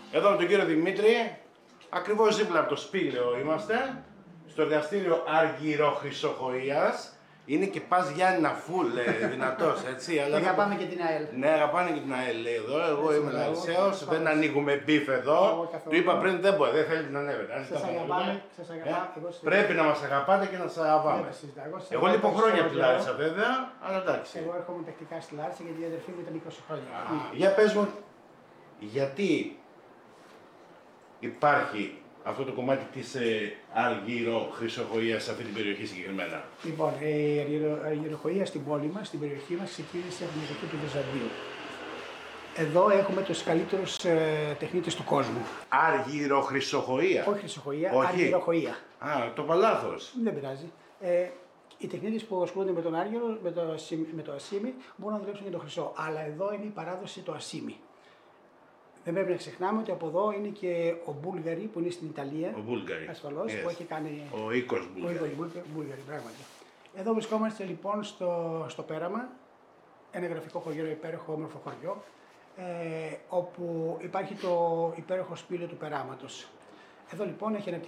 Εδώ με τον κύριο Δημήτρη, ακριβώς δίπλα από το Σπήλαιο είμαστε, στο εργαστήριο Αργυροχρυσοχοΐας. Είναι και πας Γιάννηνα φουλ, δυνατός, έτσι. Αλλά αγαπάμε και την ΑΕΛ. Ναι, αγαπάνε και την ΑΕΛ, λέει εδώ. Εγώ είμαι Λαρισαίος, δεν ανοίγουμε μπιφ εδώ. Του είπα πριν δεν μπορεί, δεν θέλει να ανέβει. Σας αγαπάμε, Πρέπει να μας αγαπάτε και να σας αγαπάμε. Εγώ λείπω χρόνια από τη Λάρισα βέβαια, αλλά εντάξει. Εγώ έρχομαι τακτικά στη Λάρισα γιατί η αδερφή μου ήταν 20 χρόνια. Για πες μου, γιατί υπάρχει αυτό το κομμάτι της Αργυροχρυσοχοΐας σε αυτή την περιοχή συγκεκριμένα? Λοιπόν, η Αργυροχρυσοχοΐα στην πόλη μας, στην περιοχή μας, ξεκίνησε από την εποχή του Βυζαντίου. Εδώ έχουμε τους καλύτερους τεχνίτες του κόσμου. Αργυροχρυσοχοΐα. Όχι χρυσοχοΐα, αργυροχοΐα. Α, το είπα λάθος. Δεν πειράζει. Οι τεχνίτες που ασχολούνται με τον άργυρο, με το ασίμι, μπορούν να δουλέψουν και το χρυσό. Αλλά εδώ είναι η παράδοση το ασίμι. Δεν πρέπει να ξεχνάμε ότι από εδώ είναι και ο Μπούλγαρη που είναι στην Ιταλία. Ο Μπούλγαρη. Ασφαλώς, που έχει κάνει. Ο οίκος Μπούλγαρη. Μπούλγαρη, πράγματι. Εδώ βρισκόμαστε λοιπόν στο Πέραμα, ένα γραφικό χωριό, υπέροχο όμορφο χωριό, όπου υπάρχει το υπέροχο σπήλαιο του Περάματος. Εδώ λοιπόν έχει αναπτυχθεί